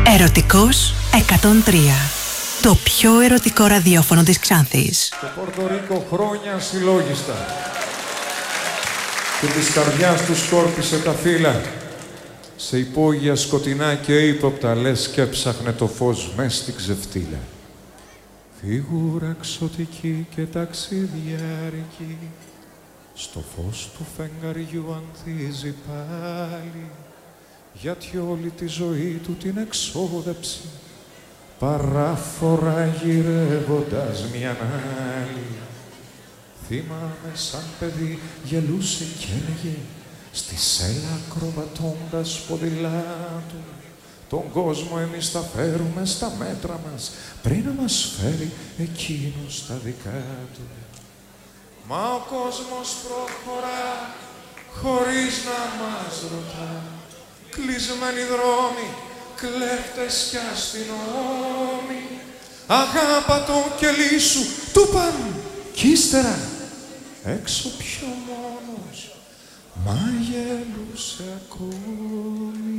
Ερωτικός 103. Το πιο ερωτικό ραδιόφωνο της Ξάνθης. Στο Πορτορίκο χρόνια συλλόγιστα και της καρδιάς του σκόρπισε τα φύλλα. Σε υπόγεια σκοτεινά και ύποπτα λες και έψαχνε το φως μες στην ξεφτύλα. Φίγουρα ξωτική και ταξιδιάρικη στο φως του φεγγαριού ανθίζει πάλι, γιατί όλη τη ζωή του την εξόδεψε παράφορα γυρεύοντας μιαν άλλη. Θυμάμαι σαν παιδί γελούσε κι έλεγε στη σέλα ακροβατώντας ποδηλάτου, τον κόσμο εμείς θα φέρουμε στα μέτρα μας πριν να μας φέρει εκείνος στα δικά του. Μα ο κόσμος προχωρά χωρίς να μας ρωτά, κλεισμένοι δρόμοι, κλέφτες κι αστυνόμοι. Αγάπα τον κελί σου, του παν κι ύστερα έξω πιο μόνος, μα γελούσε ακόμη.